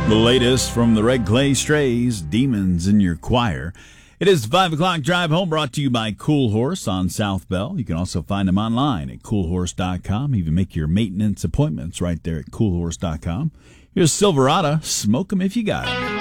The latest from the Red Clay Strays, Demons in Your Choir. It is the 5 o'clock drive home, brought to you by Cool Horse on South Bell. You can also find them online at coolhorse.com. Even make your maintenance appointments right there at coolhorse.com. Here's Silverado. Smoke 'em if you got 'em.